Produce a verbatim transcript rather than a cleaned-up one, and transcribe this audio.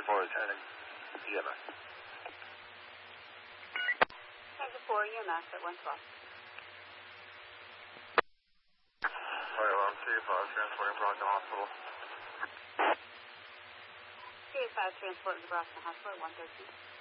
for attending E M S. Thank you for E M S at one twelve. Fire alarm two five, transporting Brockton Hospital. two five, transporting to Brockton Hospital at one thirteen.